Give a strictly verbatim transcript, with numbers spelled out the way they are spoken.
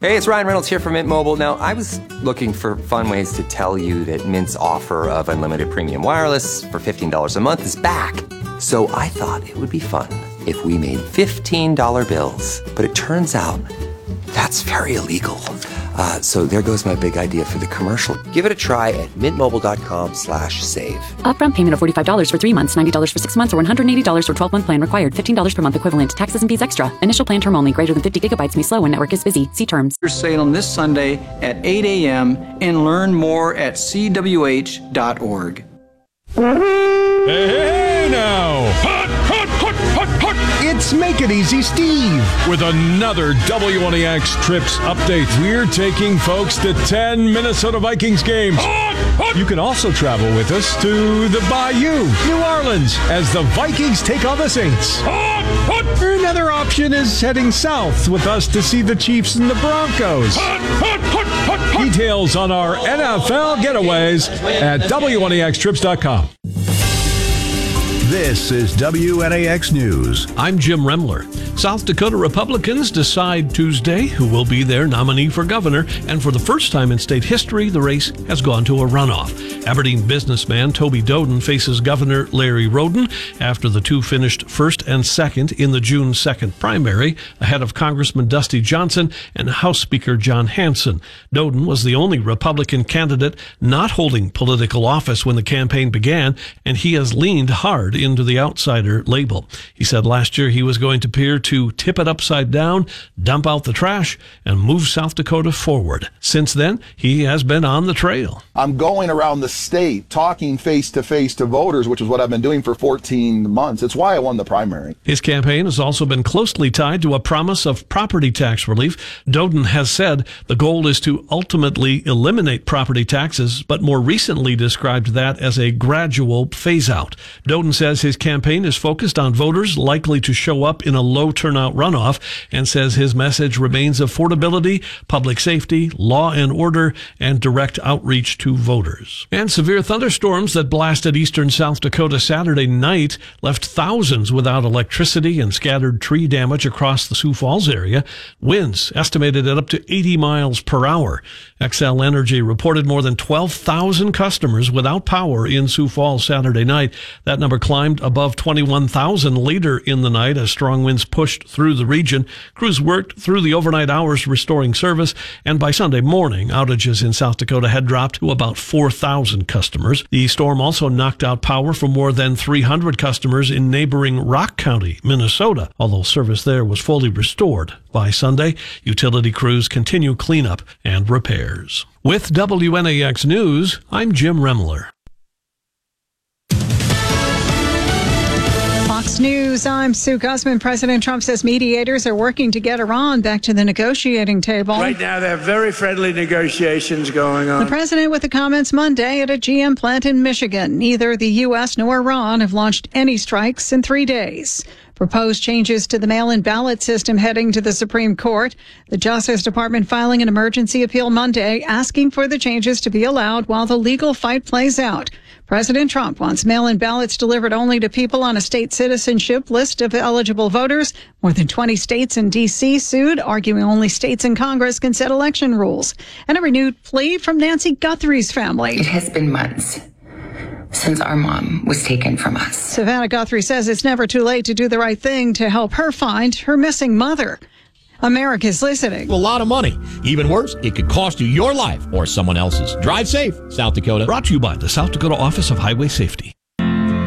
Hey, it's Ryan Reynolds here from Mint Mobile. Now, I was looking for fun ways to tell you that Mint's offer of unlimited premium wireless for fifteen dollars a month is back. So I thought it would be fun if we made fifteen dollar bills. But it turns out that's very illegal. Uh, so there goes my big idea for the commercial. Give it a try at mintmobile.com slash save. Upfront payment of forty-five dollars for three months, ninety dollars for six months, or one hundred eighty dollars for twelve-month plan required. fifteen dollars per month equivalent. Taxes and fees extra. Initial plan term only. Greater than fifty gigabytes may slow when network is busy. See terms. Salem this Sunday at eight a.m. and learn more at c w h dot org. Hey, hey now! Hot, hot, hot, hot, hot! It's Make It Easy Steve with another W N E X Trips update. We're taking folks to ten Minnesota Vikings games. Hot, hot! You can also travel with us to the Bayou, New Orleans, as the Vikings take on the Saints. Hot, hot! Another option is heading south with us to see the Chiefs and the Broncos. Hot, hot, hot, hot, hot! Details on our N F L getaways at W N E X trips dot com. This is W N A X News. I'm Jim Remler. South Dakota Republicans decide Tuesday who will be their nominee for governor, and for the first time in state history, the race has gone to a runoff. Aberdeen businessman Toby Doden faces Governor Larry Roden after the two finished first and second in the June second primary, ahead of Congressman Dusty Johnson and House Speaker John Hanson. Doden was the only Republican candidate not holding political office when the campaign began, and he has leaned hard into the outsider label. He said last year he was going to appear to tip it upside down, dump out the trash, and move South Dakota forward. Since then, he has been on the trail. I'm going around the state talking face-to-face to voters, which is what I've been doing for fourteen months. It's why I won the primary. His campaign has also been closely tied to a promise of property tax relief. Doden has said the goal is to ultimately eliminate property taxes, but more recently described that as a gradual phase-out. Doden says his campaign is focused on voters likely to show up in a low turnout runoff, and says his message remains affordability, public safety, law and order, and direct outreach to voters. And severe thunderstorms that blasted eastern South Dakota Saturday night left thousands without electricity and scattered tree damage across the Sioux Falls area. Winds estimated at up to eighty miles per hour. Xcel Energy reported more than twelve thousand customers without power in Sioux Falls Saturday night. That number climbed above twenty-one thousand later in the night as strong winds pushed through the region. Crews worked through the overnight hours restoring service, and by Sunday morning, outages in South Dakota had dropped to about four thousand customers. The storm also knocked out power for more than three hundred customers in neighboring Rock County, Minnesota, although service there was fully restored. By Sunday, utility crews continue cleanup and repairs. With W N A X News, I'm Jim Remler. Fox News, I'm Sue Guzman. President Trump says mediators are working to get Iran back to the negotiating table. Right now, there are very friendly negotiations going on. The president with the comments Monday at a G M plant in Michigan. Neither the U S nor Iran have launched any strikes in three days. Proposed changes to the mail-in ballot system heading to the Supreme Court. The Justice Department filing an emergency appeal Monday, asking for the changes to be allowed while the legal fight plays out. President Trump wants mail-in ballots delivered only to people on a state citizenship list of eligible voters. More than twenty states and D C sued, arguing only states and Congress can set election rules. And a renewed plea from Nancy Guthrie's family. It has been months since our mom was taken from us. Savannah Guthrie says it's never too late to do the right thing to help her find her missing mother. America's listening. A lot of money. Even worse, it could cost you your life or someone else's. Drive safe, South Dakota. Brought to you by the South Dakota Office of Highway Safety.